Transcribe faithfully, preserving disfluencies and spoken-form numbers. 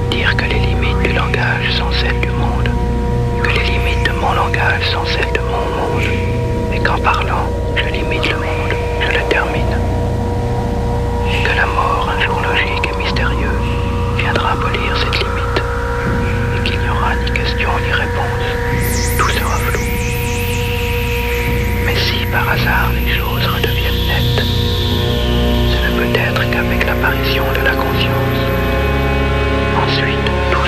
dire que les limites du langage sont celles du monde, que les limites de mon langage sont celles de mon monde, et qu'en parlant, je limite le monde, je le termine.